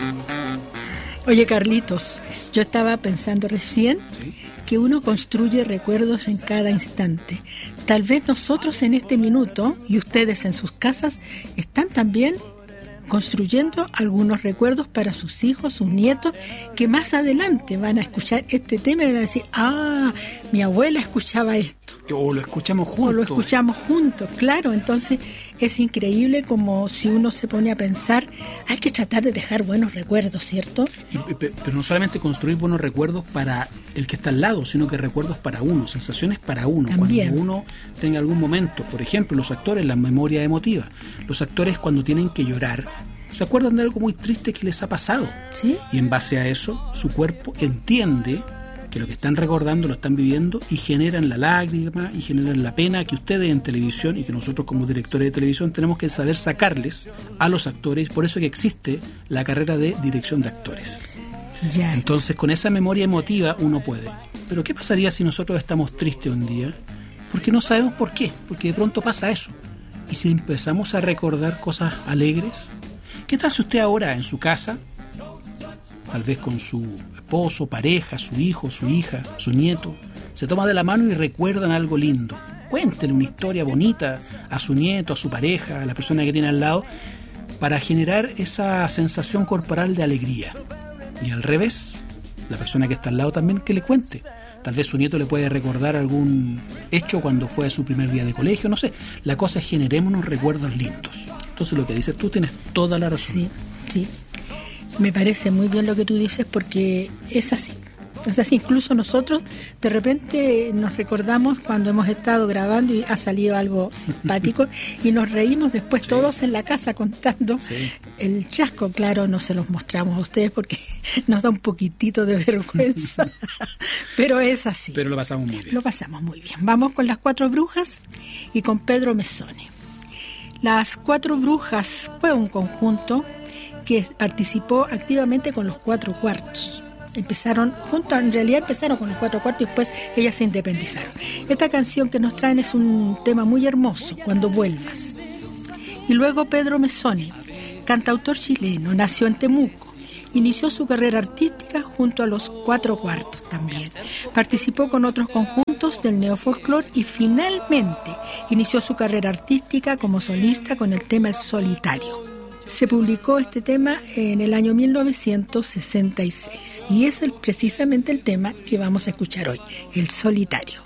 Oye, Carlitos, yo estaba pensando recién que uno construye recuerdos en cada instante. Tal vez nosotros en este minuto y ustedes en sus casas están también construyendo algunos recuerdos para sus hijos, sus nietos, que más adelante van a escuchar este tema y van a decir, mi abuela escuchaba esto. O lo escuchamos juntos. O lo escuchamos juntos, claro. Entonces es increíble como si uno se pone a pensar, hay que tratar de dejar buenos recuerdos, ¿cierto? Pero no solamente construir buenos recuerdos para el que está al lado, sino que recuerdos para uno, sensaciones para uno. También. Cuando uno tenga algún momento, por ejemplo, los actores, la memoria emotiva. Los actores cuando tienen que llorar, se acuerdan de algo muy triste que les ha pasado. ¿Sí? Y en base a eso, su cuerpo entiende que lo que están recordando lo están viviendo y generan la lágrima y generan la pena que ustedes en televisión y que nosotros como directores de televisión tenemos que saber sacarles a los actores. Por eso que existe la carrera de dirección de actores. Ya. Entonces, con esa memoria emotiva uno puede. Pero ¿qué pasaría si nosotros estamos tristes un día? Porque no sabemos por qué, porque de pronto pasa eso. Y si empezamos a recordar cosas alegres, ¿qué tal si usted ahora en su casa, tal vez con su esposo, pareja, su hijo, su hija, su nieto, se toma de la mano y recuerdan algo lindo? Cuéntele una historia bonita a su nieto, a su pareja, a la persona que tiene al lado, para generar esa sensación corporal de alegría. Y al revés, la persona que está al lado también que le cuente. Tal vez su nieto le puede recordar algún hecho cuando fue a su primer día de colegio, no sé. La cosa es generemos unos recuerdos lindos. Entonces lo que dices tú tienes toda la razón. Sí, sí. Me parece muy bien lo que tú dices porque es así. Es así, incluso nosotros de repente nos recordamos cuando hemos estado grabando y ha salido algo simpático y nos reímos después todos en la casa contando el chasco. Claro, no se los mostramos a ustedes porque nos da un poquitito de vergüenza, pero es así. Pero lo pasamos muy bien. Lo pasamos muy bien. Vamos con las 4 brujas y con Pedro Mezzoni. Las 4 brujas fue un conjunto que participó activamente con los 4 cuartos. Empezaron juntos, en realidad empezaron con los 4 cuartos y después ellas se independizaron. Esta canción que nos traen es un tema muy hermoso, Cuando vuelvas. Y luego Pedro Mezzoni, cantautor chileno, nació en Temuco. Inició su carrera artística junto a los 4 cuartos también. Participó con otros conjuntos del neofolclore y finalmente inició su carrera artística como solista con el tema El Solitario. Se publicó este tema en el año 1966 y es precisamente el tema que vamos a escuchar hoy, El Solitario.